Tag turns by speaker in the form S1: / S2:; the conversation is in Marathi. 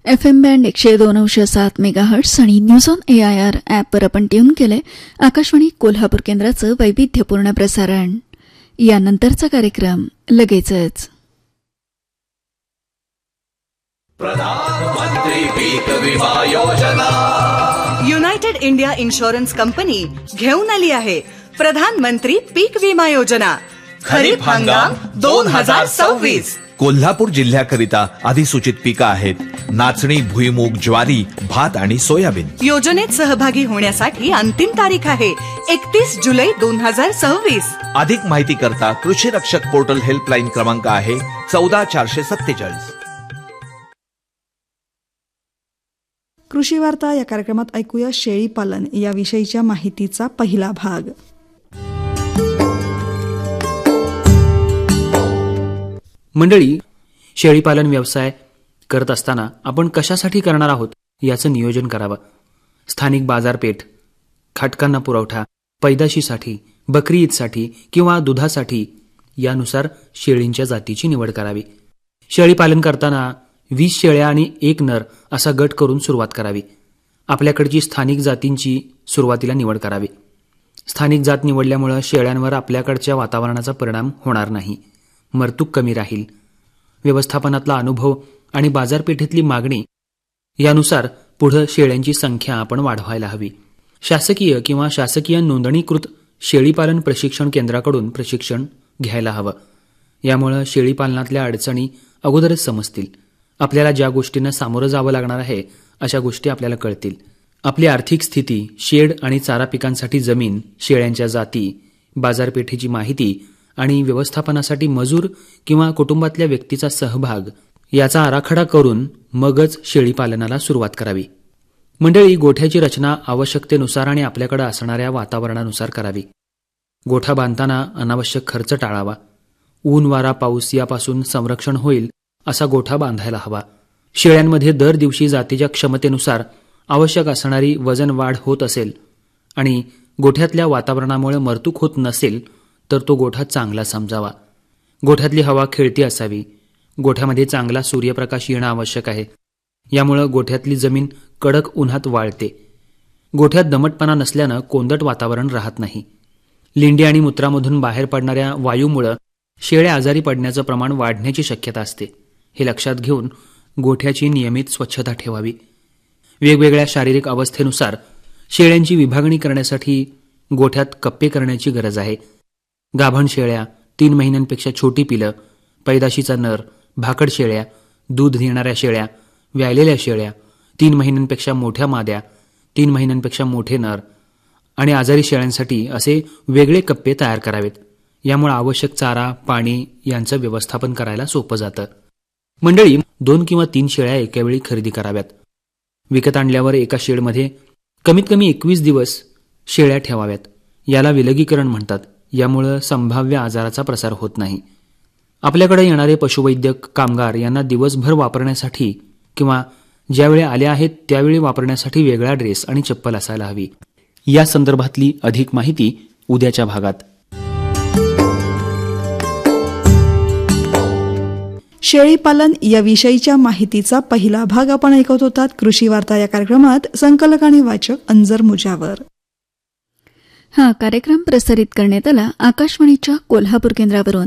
S1: FM बँड 102.7 मेगाहर्ट्झ आणि न्यूज ऑन AIR ॲपवर आपण ट्यून केले आकाशवाणी कोल्हापूर केंद्राचं वैविध्यपूर्ण प्रसारण. यानंतरचा कार्यक्रम लगेचच.
S2: प्रधानमंत्री पीक विमा योजना.
S3: युनायटेड इंडिया इन्शुरन्स कंपनी घेऊन आली आहे प्रधानमंत्री पीक विमा योजना. खरीप हंगाम 2026.
S2: कोल्हापूर जिल्ह्याकरिता अधिसूचित पिकं आहेत नाचणी, भुईमूग, ज्वारी, भात आणि सोयाबीन.
S3: योजनेत सहभागी होण्यासाठी अंतिम तारीख आहे 31 जुलै 2026.
S2: अधिक माहिती करता कृषी रक्षक पोर्टल हेल्पलाईन क्रमांक आहे 14447.
S4: कृषी वार्ता या कार्यक्रमात ऐकूया शेळी पालन याविषयीच्या माहितीचा पहिला भाग.
S5: मंडळी, शेळीपालन व्यवसाय करत असताना आपण कशासाठी करणार आहोत याचं नियोजन करावं. स्थानिक बाजारपेठ, खाटकांना पुरवठा, पैदाशीसाठी, बकरी ईदसाठी किंवा दुधासाठी यानुसार शेळींच्या जातीची निवड करावी. शेळीपालन करताना 20 शेळ्या आणि 1 नर असा गट करून सुरुवात करावी. आपल्याकडची स्थानिक जातींची सुरुवातीला निवड करावी. स्थानिक जात निवडल्यामुळे शेळ्यांवर आपल्याकडच्या वातावरणाचा परिणाम होणार नाही. मरतूक कमी राहील. व्यवस्थापनातला अनुभव आणि बाजारपेठेतली मागणी यानुसार पुढे शेळ्यांची संख्या आपण वाढवायला हवी. शासकीय किंवा शासकीय नोंदणीकृत शेळीपालन प्रशिक्षण केंद्राकडून प्रशिक्षण घ्यायला हवं. यामुळे शेळीपालनातल्या अडचणी अगोदरच समजतील. आपल्याला ज्या गोष्टींना सामोरं जावं लागणार आहे अशा गोष्टी आपल्याला कळतील. आपली आर्थिक स्थिती, शेड आणि चारा पिकांसाठी जमीन, शेळ्यांच्या जाती, बाजारपेठेची माहिती आणि व्यवस्थापनासाठी मजूर किंवा कुटुंबातल्या व्यक्तीचा सहभाग याचा आराखडा करून मगच शेळीपालनाला सुरुवात करावी. मंडळी, गोठ्याची रचना आवश्यकतेनुसार आणि आपल्याकडे असणाऱ्या वातावरणानुसार करावी. गोठा बांधताना अनावश्यक खर्च टाळावा. ऊन, वारा, पाऊस यापासून संरक्षण होईल असा गोठा बांधायला हवा. शेळ्यांमध्ये दर दिवशी जातीच्या क्षमतेनुसार आवश्यक असणारी वजन वाढ होत असेल आणि गोठ्यातल्या वातावरणामुळे मरतूक होत नसेल तर तो गोठा चांगला समजावा. गोठ्यातली हवा खेळती असावी. गोठ्यामध्ये चांगला सूर्यप्रकाश येणं आवश्यक आहे. यामुळे गोठ्यातली जमीन कडक उन्हात वाळते. गोठ्यात दमटपणा नसल्यानं कोंदट वातावरण राहत नाही. लिंडी आणि मूत्रामधून बाहेर पडणाऱ्या वायूमुळे शेळ्या आजारी पडण्याचं प्रमाण वाढण्याची शक्यता असते. हे लक्षात घेऊन गोठ्याची नियमित स्वच्छता ठेवावी. वेगवेगळ्या शारीरिक अवस्थेनुसार शेळ्यांची विभागणी करण्यासाठी गोठ्यात कप्पे करण्याची गरज आहे. गाभण शेळ्या, 3 महिन्यांपेक्षा छोटी पिलं, पैदाशीचा नर, भाकड शेळ्या, दूध देणाऱ्या शेळ्या, व्यायलेल्या शेळ्या, 3 महिन्यांपेक्षा मोठ्या माद्या, 3 महिन्यांपेक्षा मोठे नर आणि आजारी शेळ्यांसाठी असे वेगळे कप्पे तयार करावेत. यामुळे आवश्यक चारा, पाणी यांचं व्यवस्थापन करायला सोपं जातं. मंडळी, 2 किंवा 3 शेळ्या एकावेळी खरेदी कराव्यात. विकत आणल्यावर एका शेडमध्ये कमीत कमी 21 दिवस शेळ्या ठेवाव्यात. याला विलगीकरण म्हणतात. यामुळे संभाव्य आजाराचा प्रसार होत नाही. आपल्याकडे येणारे पशुवैद्यक कामगार यांना दिवसभर वापरण्यासाठी किंवा ज्यावेळी आले आहेत त्यावेळी वापरण्यासाठी वेगळा ड्रेस आणि चप्पल असायला हवी. या संदर्भातली अधिक माहिती उद्याच्या भागात.
S4: शेळीपालन याविषयीच्या माहितीचा पहिला भाग आपण ऐकत होतात. कृषी वार्ता या कार्यक्रमात संकलक आणि वाचक अंजर मुजावर.
S1: हा कार्यक्रम प्रसारित करण्यात आला आकाशवाणीच्या कोल्हापूर केंद्रावरून.